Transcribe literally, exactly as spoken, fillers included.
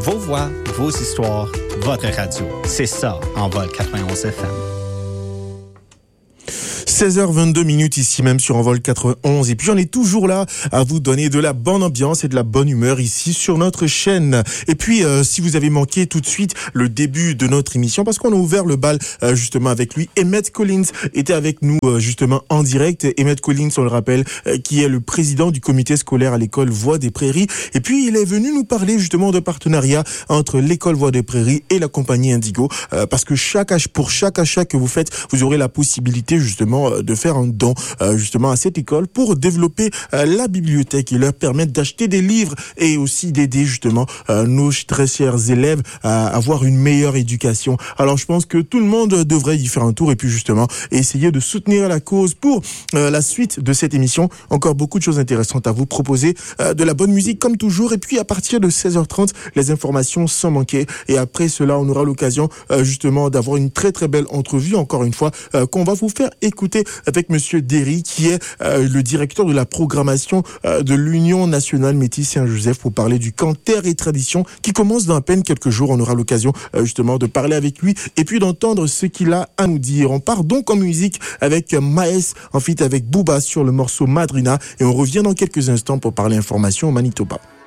Vos voix, vos histoires, votre radio. C'est ça, Envol quatre-vingt-onze F M. seize heures vingt-deux minutes ici même sur Envol quatre-vingt-onze. Et puis on est toujours là à vous donner de la bonne ambiance et de la bonne humeur ici sur notre chaîne. Et puis euh, si vous avez manqué tout de suite le début de notre émission, parce qu'on a ouvert le bal euh, justement avec lui, Emmett Collins était avec nous euh, justement en direct. Emmett Collins, on le rappelle, euh, qui est le président du comité scolaire à l'école Voix des Prairies. Et puis il est venu nous parler justement de partenariat entre l'école Voix des Prairies et la compagnie Indigo, euh, parce que chaque ach- pour chaque achat que vous faites, vous aurez la possibilité justement de faire un don euh, justement à cette école pour développer euh, la bibliothèque et leur permettre d'acheter des livres et aussi d'aider justement euh, nos très chers élèves à avoir une meilleure éducation. Alors je pense que tout le monde devrait y faire un tour et puis justement essayer de soutenir la cause pour euh, la suite de cette émission. Encore beaucoup de choses intéressantes à vous proposer, euh, de la bonne musique comme toujours, et puis à partir de seize heures trente, les informations sans manquer, et après cela on aura l'occasion euh, justement d'avoir une très très belle entrevue encore une fois euh, qu'on va vous faire écouter avec Monsieur Derry, qui est euh, le directeur de la programmation euh, de l'Union nationale Métis Saint-Joseph, pour parler du camp Terre et Tradition qui commence dans à peine quelques jours. On aura l'occasion euh, justement de parler avec lui et puis d'entendre ce qu'il a à nous dire. On part donc en musique avec Maes, en feat avec Booba sur le morceau Madrina, et on revient dans quelques instants pour parler information au Manitoba.